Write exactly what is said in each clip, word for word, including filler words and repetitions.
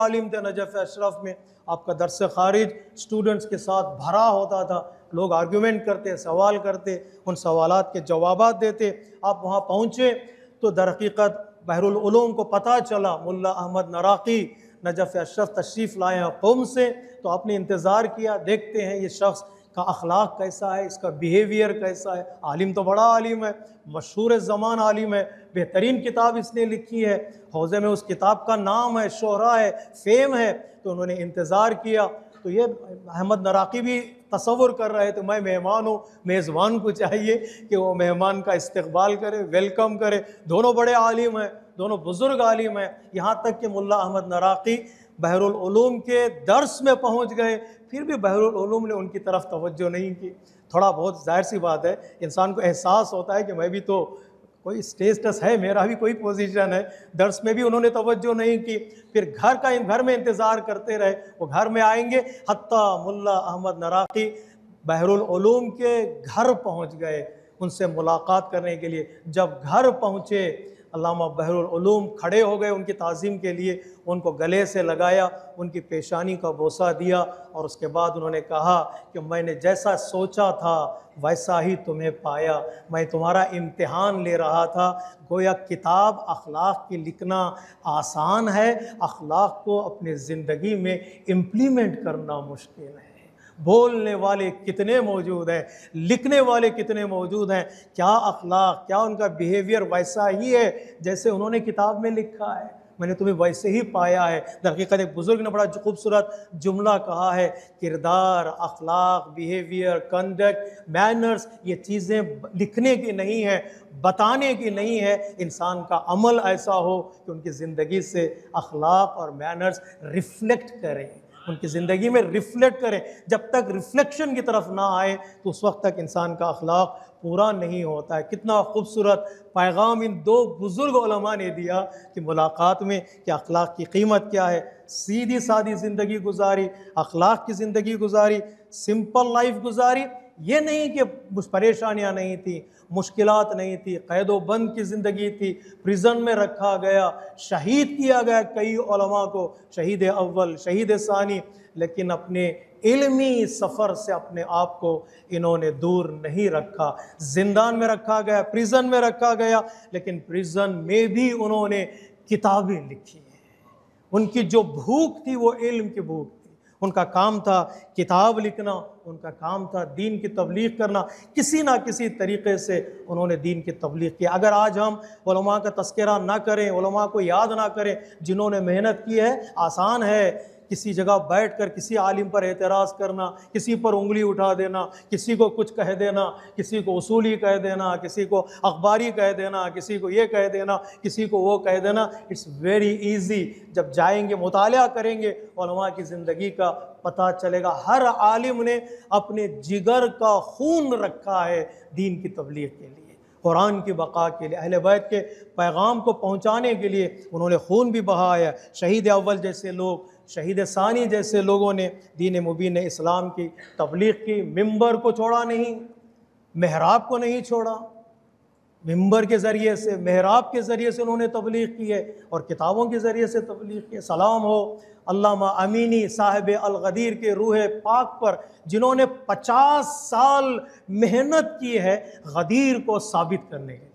आलिम थे नजफ़ अशरफ में, आपका दर्स खारिज स्टूडेंट्स के साथ भरा होता था, लोग आर्ग्यूमेंट करते, सवाल करते, उन सवालात के जवाबात देते। आप वहाँ पहुँचे तो दर हकीकत बहरुल उलूम को पता चला मुल्ला अहमद नराक़ी नजफ़ अशरफ तशरीफ़ लाए हैं कौम से, तो आपने इंतज़ार किया, देखते हैं ये शख्स का अखलाक कैसा है, इसका बिहेवियर कैसा है। आलिम तो बड़ा आलिम है, मशहूर ज़मान आलिम है, बेहतरीन किताब इसने लिखी है, हौज़े में उस किताब का नाम है, शोहरा है, फेम है। तो उन्होंने इंतज़ार किया। तो ये अहमद नराक़ी भी तसव्वुर कर रहे थे, मैं मेहमान हूँ, मेज़बान को चाहिए कि वो मेहमान का इस्तकबाल करे, वेलकम करे। दोनों बड़े आलिम हैं, दोनों बुज़ुर्ग आलिम हैं। यहाँ तक कि मुल्ला अहमद नराक़ी बहरुल उलूम के दर्स में पहुँच गए, फिर भी बहरुल उलूम ने उनकी तरफ तवज्जो नहीं की। थोड़ा बहुत जाहिर सी बात है, इंसान को एहसास होता है कि मैं भी तो कोई स्टेटस है, मेरा भी कोई पोजीशन है। दर्स में भी उन्होंने तवज्जो नहीं की। फिर घर का घर में इंतज़ार करते रहे, वो घर में आएंगे। हत्ता मुल्ला अहमद नराक़ी बहरुल उलूम के घर पहुंच गए उनसे मुलाकात करने के लिए। जब घर पहुँचे, अल्लामा बहरुल उलूम खड़े हो गए उनकी ताज़ीम के लिए, उनको गले से लगाया, उनकी पेशानी का बोसा दिया और उसके बाद उन्होंने कहा कि मैंने जैसा सोचा था वैसा ही तुम्हें पाया, मैं तुम्हारा इम्तिहान ले रहा था। गोया किताब अखलाक की लिखना आसान है, अखलाक को अपनी ज़िंदगी में इम्प्लीमेंट करना मुश्किल है। बोलने वाले कितने मौजूद हैं, लिखने वाले कितने मौजूद हैं, क्या अखलाक, क्या उनका बिहेवियर वैसा ही है जैसे उन्होंने किताब में लिखा है। मैंने तुम्हें वैसे ही पाया है। दरअसल एक बुज़ुर्ग ने बड़ा खूबसूरत जुमला कहा है, किरदार, अखलाक, बिहेवियर, कंडक्ट, मैनर्स, ये चीज़ें लिखने की नहीं है, बताने की नहीं है। इंसान का अमल ऐसा हो कि उनकी ज़िंदगी से अखलाक और मैनर्स रिफ्लेक्ट करें, उनकी ज़िंदगी में रिफ्लेक्ट करें। जब तक रिफ्लेक्शन की तरफ ना आए तो उस वक्त तक इंसान का अखलाक पूरा नहीं होता है। कितना खूबसूरत पैगाम इन दो बुज़ुर्ग उलमा ने दिया कि मुलाकात में कि अखलाक की कीमत क्या है। सीधी सादी ज़िंदगी गुजारी, अखलाक की ज़िंदगी गुजारी, सिंपल लाइफ गुजारी। ये नहीं कि परेशानियाँ नहीं थी, मुश्किलात नहीं थी, कैदो बंद की ज़िंदगी थी, प्रिजन में रखा गया, शहीद किया गया कई उलमा को, शहीद अव्वल, शहीद सानी, लेकिन अपने इल्मी सफ़र से अपने आप को इन्होंने दूर नहीं रखा। जिंदान में रखा गया, प्रिजन में रखा गया, लेकिन प्रिजन में भी उन्होंने किताबें लिखी हैं। उनकी जो भूख थी वो इल्म की भूख थी। उनका काम था किताब लिखना, उनका काम था दीन की तबलीग करना। किसी ना किसी तरीक़े से उन्होंने दीन की तबलीग की। अगर आज हम उलमा का तस्करा ना करें, उलमा को याद ना करें जिन्होंने मेहनत की है, आसान है किसी जगह बैठकर किसी आलिम पर एतराज़ करना, किसी पर उंगली उठा देना, किसी को कुछ कह देना, किसी को उसूली कह देना, किसी को अखबारी कह देना, किसी को ये कह देना, किसी को वो कह देना। It's very easy. जब जाएंगे, मुताला करेंगे, उलमा की ज़िंदगी का पता चलेगा। हर आलिम ने अपने जिगर का खून रखा है दीन की तबलीग के लिए, कुरान की बका के लिए, अहले बैत के पैगाम को पहुँचाने के लिए उन्होंने खून भी बहाया। शहीद अव्वल जैसे लोग, शहीद सानी जैसे लोगों ने दीन मुबीन इस्लाम की तबलीग की। मिंबर को छोड़ा नहीं, महराब को नहीं छोड़ा, मिंबर के ज़रिए से, महराब के ज़रिए से उन्होंने तबलीग की है और किताबों के ज़रिए से तबलीग की है। सलाम हो अल्लामा अमीनी साहिब अल-गदीर के रूह पाक पर, जिन्होंने पचास साल मेहनत की है गदीर को साबित करने के लिए।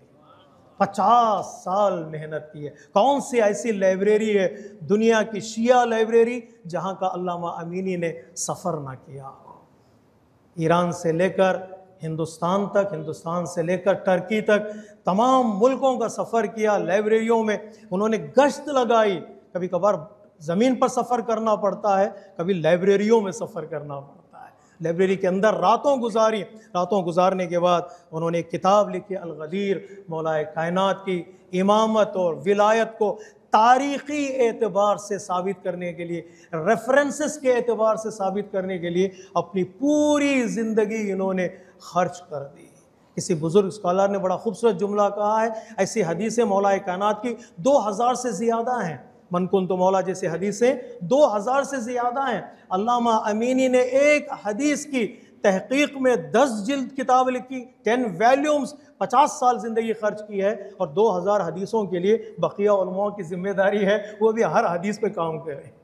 पचास साल मेहनत की है। कौन सी ऐसी लाइब्रेरी है दुनिया की शिया लाइब्रेरी जहाँ का अल्लामा अमीनी ने सफ़र ना किया हो। ईरान से लेकर हिंदुस्तान तक, हिंदुस्तान से लेकर टर्की तक तमाम मुल्कों का सफ़र किया। लाइब्रेरियों में उन्होंने गश्त लगाई। कभी कभार ज़मीन पर सफ़र करना पड़ता है, कभी लाइब्रेरियों में सफ़र करना पड़ता है। लाइब्रेरी के अंदर रातों गुजारी। रातों गुजारने के बाद उन्होंने एक किताब लिखी, अल-गदीर, मौलाए कायनात की इमामत और विलायत को तारीख़ी एतबार से साबित करने के लिए, रेफरेंसेस के एतबार से साबित करने के लिए अपनी पूरी ज़िंदगी इन्होंने खर्च कर दी। किसी बुज़ुर्ग स्कॉलर ने बड़ा खूबसूरत जुमला कहा है, ऐसी हदीसें मौलाए कायनात की दो हज़ार से ज़्यादा हैं। मन कुन तो मौला जैसे हदीसें दो हज़ार से ज़्यादा हैं। अल्लामा अमीनी ने एक हदीस की तहकीक में दस जिल्द किताब लिखी, टेन वॉल्यूम्स, पचास साल ज़िंदगी खर्च की है और दो हज़ार हदीसों के लिए बकिया उलमा की जिम्मेदारी है वो भी हर हदीस पे काम करें।